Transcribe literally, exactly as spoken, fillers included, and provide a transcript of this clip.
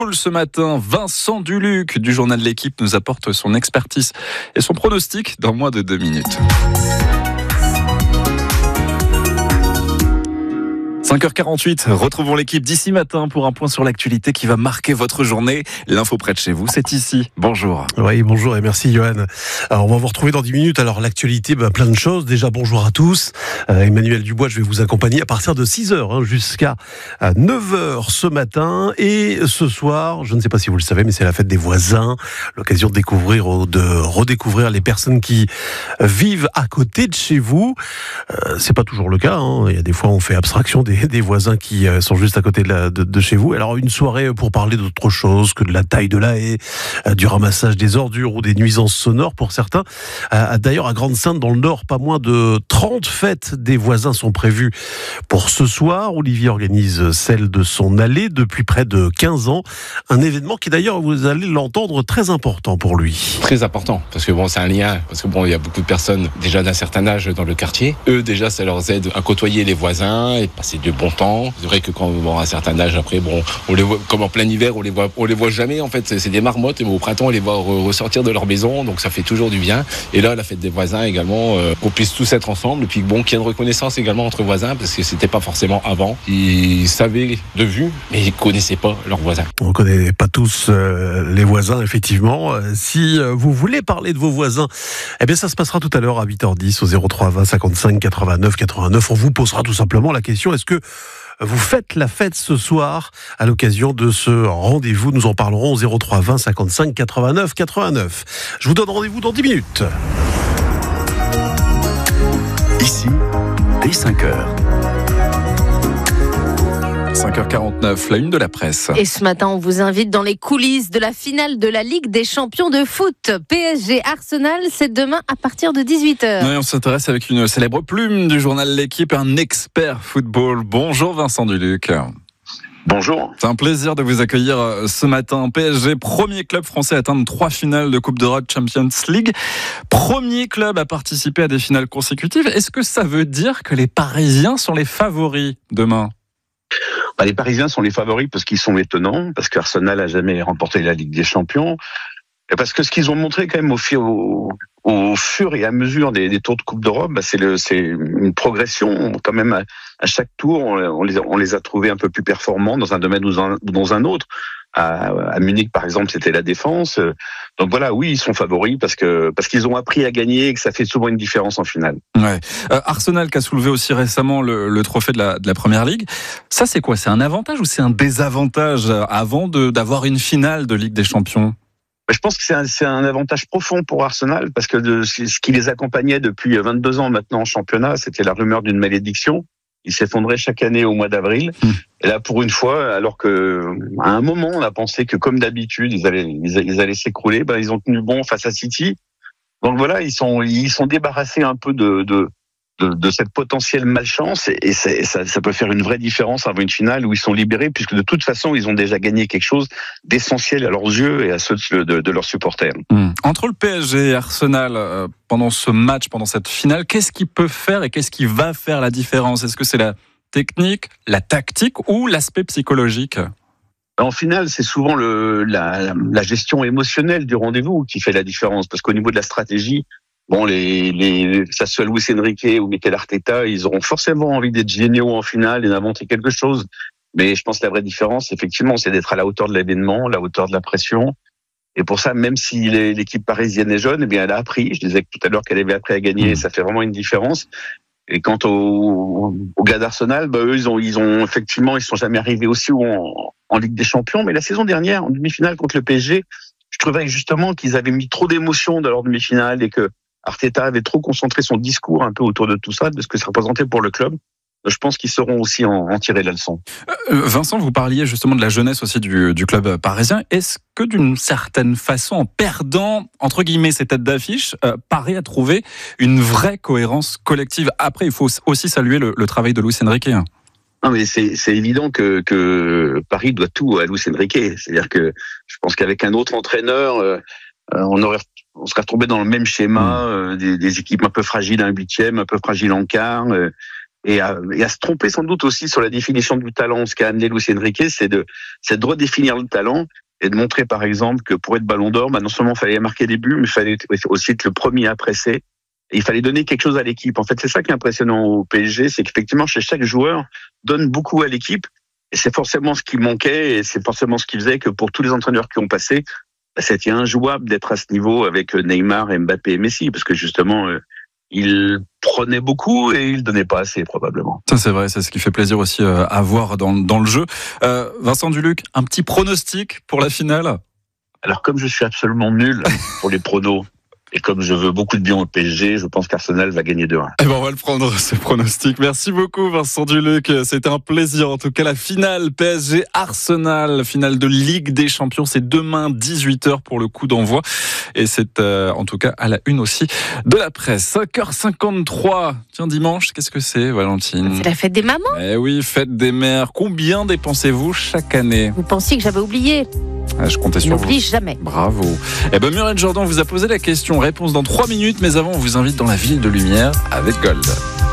Ce matin, Vincent Duluc du journal de l'équipe nous apporte son expertise et son pronostic dans moins de deux minutes. cinq heures quarante-huit, retrouvons l'équipe d'ici matin pour un point sur l'actualité qui va marquer votre journée. L'info près de chez vous, c'est ici. Bonjour. Oui, bonjour et merci Johan. Alors, on va vous retrouver dans dix minutes. Alors l'actualité, bah, plein de choses. Déjà, bonjour à tous. Euh, Emmanuel Dubois, je vais vous accompagner à partir de six heures hein, jusqu'à neuf heures ce matin. Et ce soir, je ne sais pas si vous le savez, mais c'est la fête des voisins. L'occasion de découvrir, de redécouvrir les personnes qui vivent à côté de chez vous. Euh, c'est pas toujours le cas. Hein. Il y a des fois, on fait abstraction des des voisins qui sont juste à côté de, la, de, de chez vous. Alors une soirée pour parler d'autre chose que de la taille de la haie, du ramassage des ordures ou des nuisances sonores pour certains. D'ailleurs à Grande-Synthe dans le Nord, pas moins de trente fêtes des voisins sont prévues pour ce soir. Olivier organise celle de son allée depuis près de quinze ans. Un événement qui d'ailleurs, vous allez l'entendre, très important pour lui. Très important, parce que bon, c'est un lien, parce que bon, il y a beaucoup de personnes déjà d'un certain âge dans le quartier. Eux déjà, ça leur aide à côtoyer les voisins et passer du bon temps. C'est vrai que quand on a un certain âge, après, bon, on les voit, comme en plein hiver, on les voit, on les voit jamais. En fait, c'est des marmottes, mais au printemps, on les voit ressortir de leur maison, donc ça fait toujours du bien. Et là, la fête des voisins également, euh, qu'on puisse tous être ensemble, et puis bon, qu'il y ait une reconnaissance également entre voisins, parce que c'était pas forcément avant. Ils savaient de vue, mais ils connaissaient pas leurs voisins. On connaît pas tous euh, les voisins, effectivement. Euh, si euh, vous voulez parler de vos voisins, eh bien, ça se passera tout à l'heure à huit heures dix au zéro trois vingt cinquante-cinq quatre-vingt-neuf quatre-vingt-neuf. On vous posera tout simplement la question, est-ce que vous faites la fête ce soir à l'occasion de ce rendez-vous? Nous en parlerons au zéro trois vingt cinquante-cinq quatre-vingt-neuf quatre-vingt-neuf. Je vous donne rendez-vous dans dix minutes. Ici, dès cinq heures. cinq heures quarante-neuf, la une de la presse. Et ce matin, on vous invite dans les coulisses de la finale de la Ligue des champions de foot. P S G Arsenal, c'est demain à partir de dix-huit heures. Oui, on s'intéresse avec une célèbre plume du journal L'équipe, un expert football. Bonjour Vincent Duluc. Bonjour. C'est un plaisir de vous accueillir ce matin. P S G, premier club français à atteindre trois finales de Coupe d'Europe Champions League. Premier club à participer à des finales consécutives. Est-ce que ça veut dire que les Parisiens sont les favoris demain ? Bah, les Parisiens sont les favoris parce qu'ils sont étonnants, parce qu'Arsenal a jamais remporté la Ligue des Champions, et parce que ce qu'ils ont montré quand même au fur, au, au fur et à mesure des, des tours de Coupe d'Europe, bah, c'est, le, c'est une progression quand même. À, à chaque tour, on, on, les, on les a trouvés un peu plus performants dans un domaine ou dans, dans un autre. À, à Munich, par exemple, c'était la défense. Donc voilà, oui, ils sont favoris parce que parce qu'ils ont appris à gagner et que ça fait souvent une différence en finale. Ouais. Euh, Arsenal qui a soulevé aussi récemment le, le trophée de la, de la Première Ligue. Ça, c'est quoi ? C'est un avantage ou c'est un désavantage avant de, d'avoir une finale de Ligue des Champions ? Je pense que c'est un, c'est un avantage profond pour Arsenal parce que de, ce qui les accompagnait depuis vingt-deux ans maintenant en championnat, c'était la rumeur d'une malédiction. Ils s'effondraient chaque année au mois d'avril. Mmh. Et là, pour une fois, alors que à un moment, on a pensé que comme d'habitude, ils allaient, ils allaient s'écrouler, ben ils ont tenu bon face à City. Donc voilà, ils sont, ils sont débarrassés un peu de, de, de, de cette potentielle malchance et, et ça, ça peut faire une vraie différence avant une finale où ils sont libérés, puisque de toute façon, ils ont déjà gagné quelque chose d'essentiel à leurs yeux et à ceux de, de, de leurs supporters. Mmh. Entre le P S G et Arsenal, euh, pendant ce match, pendant cette finale, qu'est-ce qui peut faire et qu'est-ce qui va faire la différence ? Est-ce que c'est la technique, la tactique ou l'aspect psychologique ? En finale, c'est souvent le, la, la gestion émotionnelle du rendez-vous qui fait la différence, parce qu'au niveau de la stratégie, bon, les, les, que ça soit Luis Enrique ou Mikel Arteta, ils auront forcément envie d'être géniaux en finale et d'inventer quelque chose. Mais je pense que la vraie différence, effectivement, c'est d'être à la hauteur de l'événement, à la hauteur de la pression. Et pour ça, même si l'équipe parisienne est jeune, eh bien, elle a appris. Je disais tout à l'heure qu'elle avait appris à gagner, et ça fait vraiment une différence. Et quant aux, aux gars d'Arsenal, bah, eux, ils ont, ils ont, effectivement, ils sont jamais arrivés aussi haut en, en Ligue des Champions. Mais la saison dernière, en demi-finale contre le P S G, je trouvais justement qu'ils avaient mis trop d'émotions dans leur demi-finale et que Arteta avait trop concentré son discours un peu autour de tout ça, de ce que ça représentait pour le club. Je pense qu'ils sauront aussi en, en tirer la leçon. Euh, Vincent, vous parliez justement de la jeunesse aussi du, du club parisien. Est-ce que d'une certaine façon, en perdant, entre guillemets, ces têtes d'affiche, euh, Paris a trouvé une vraie cohérence collective ? Après, il faut aussi saluer le, le travail de Luis Enrique. Non, mais c'est, c'est évident que, que Paris doit tout à Luis Enrique. C'est-à-dire que je pense qu'avec un autre entraîneur, euh, on aurait on serait retombé dans le même schéma, euh, des, des équipes un peu fragiles en huitième, un peu fragiles en quart. Euh, et à, et à se tromper sans doute aussi sur la définition du talent. Ce qu'a amené Luis Enrique, c'est de, c'est de redéfinir le talent et de montrer par exemple que pour être Ballon d'Or, bah, non seulement il fallait marquer des buts, mais il fallait aussi être le premier à presser. Et il fallait donner quelque chose à l'équipe. En fait, c'est ça qui est impressionnant au P S G, c'est qu'effectivement, chez chaque joueur, donne beaucoup à l'équipe. Et c'est forcément ce qui manquait, et c'est forcément ce qui faisait que pour tous les entraîneurs qui ont passé, bah, c'était injouable d'être à ce niveau avec Neymar, Mbappé et Messi, parce que justement, euh, ils prenaient beaucoup et ils donnaient pas assez, probablement. Ça, c'est vrai, c'est ce qui fait plaisir aussi euh, à voir dans, dans le jeu. Euh, Vincent Duluc, un petit pronostic pour la finale? Alors, comme je suis absolument nul pour les pronos, et comme je veux beaucoup de bien au P S G, je pense qu'Arsenal va gagner deux un. Eh ben, on va le prendre, ce pronostic. Merci beaucoup, Vincent Duluc. C'était un plaisir. En tout cas, la finale P S G Arsenal, finale de Ligue des Champions, c'est demain dix-huit heures pour le coup d'envoi. Et c'est, euh, en tout cas, à la une aussi de la presse. cinq heures cinquante-trois. Tiens, dimanche, qu'est-ce que c'est, Valentine? C'est la fête des mamans. Eh oui, fête des mères. Combien dépensez-vous chaque année? Vous pensiez que j'avais oublié? Ah, je comptais sur vous. N'oublie jamais. Bravo. Eh ben, Muriel Jourdan vous a posé la question. Réponse dans trois minutes, mais avant, on vous invite dans la ville de lumière avec Gold.